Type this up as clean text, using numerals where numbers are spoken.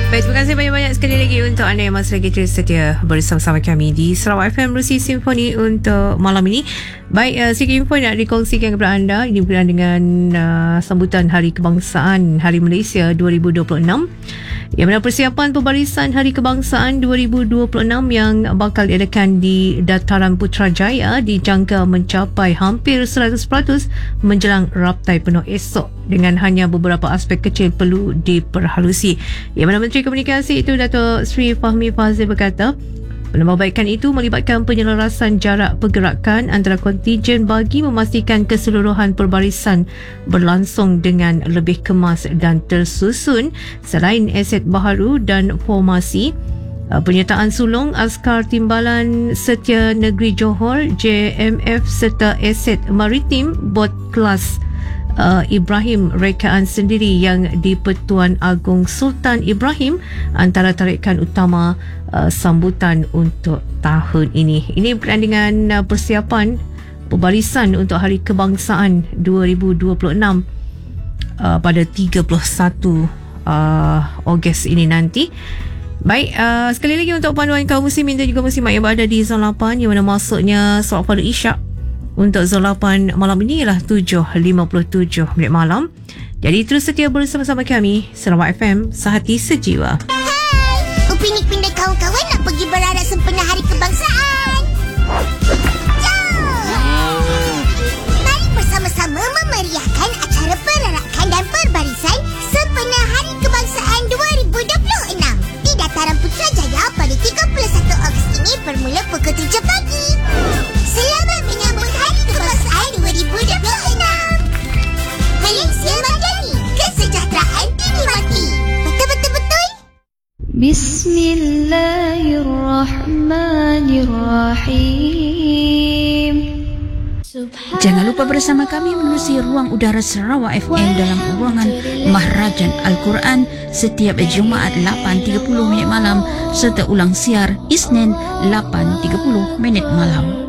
Baik, terima kasih banyak-banyak sekali lagi untuk anda yang masih lagi terus setia bersama-sama kami di Sarawak FM Rusi Simfoni untuk malam ini. Baik, sedikit info nak dikongsikan kepada anda. Ini berkenaan dengan sambutan Hari Kebangsaan Hari Malaysia 2026. Yang mana persiapan pembarisan Hari Kebangsaan 2026 yang bakal diadakan di Dataran Putrajaya dijangka mencapai hampir 100% menjelang raptai penuh esok, dengan hanya beberapa aspek kecil perlu diperhalusi. Yang mana Menteri Komunikasi itu Dato' Sri Fahmi Fazil berkata, penambahbaikan itu melibatkan penyelarasan jarak pergerakan antara kontingen bagi memastikan keseluruhan perbarisan berlangsung dengan lebih kemas dan tersusun. Selain aset baharu dan formasi, penyertaan sulung Askar Timbalan Setia Negeri Johor JMF serta aset maritim bot kelas Ibrahim rekaan sendiri yang di-Pertuan Agong Sultan Ibrahim antara tarikan utama sambutan untuk tahun ini. Ini berkenaan dengan persiapan pembarisan untuk Hari Kebangsaan 2026 pada 31 Ogos ini nanti. Baik, sekali lagi untuk panduan kaum muslimin dan juga muslimat yang berada di Zon 8, yang mana masuknya solat fardu Isyak untuk Zon 8 malam ini ialah 7.57 minit malam. Jadi terus setia bersama-sama kami, Sarawak FM, sehati sejiwa. Hai, Upin Ipin dan kawan-kawan nak pergi berarak sempena Hari Kebangsaan. Jom! Mari bersama-sama memeriahkan acara perarakan dan perbarisan sempena Hari Kebangsaan 2026 di Dataran Putrajaya pada 31 Ogos ini bermula pukul 7 pagi. Selamat menyambut Hari Kebangsaan 2026. Malaysia Madani, kesejahteraan dinikmati. Betul-betul-betul. Bismillahirrahmanirrahim. Jangan lupa bersama kami menerusi Ruang Udara Sarawak FM dalam ruangan Mahrajan Al-Quran setiap Jumaat 8.30 minit malam serta ulang siar Isnin 8.30 minit malam.